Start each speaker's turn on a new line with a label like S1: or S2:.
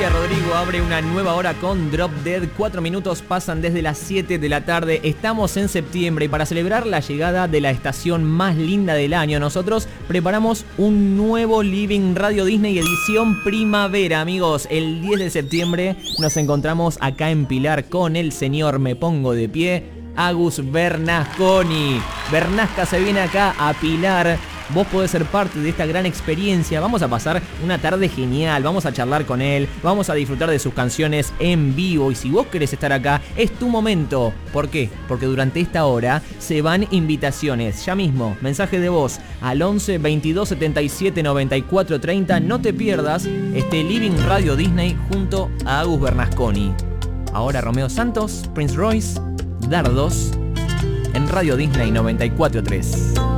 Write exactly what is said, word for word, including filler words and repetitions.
S1: Olivia Rodrigo abre una nueva hora con Drop Dead. Cuatro minutos pasan desde las siete de la tarde. Estamos en septiembre y para celebrar la llegada de la estación más linda del año, nosotros preparamos un nuevo Living Radio Disney edición primavera, amigos. El diez de septiembre nos encontramos acá en Pilar con el señor Me Pongo de Pie, Agus Bernasconi. Bernasca se viene acá a Pilar. Vos podés ser parte de esta gran experiencia. Vamos a pasar una tarde genial. Vamos a charlar con él. Vamos a disfrutar de sus canciones en vivo. Y si vos querés estar acá, es tu momento. ¿Por qué? Porque durante esta hora se van invitaciones. Ya mismo, mensaje de voz al once veintidós setenta y siete noventa y cuatro treinta. No te pierdas este Living Radio Disney junto a Agus Bernasconi. Ahora Romeo Santos, Prince Royce, Dardos en Radio Disney noventa y cuatro punto tres.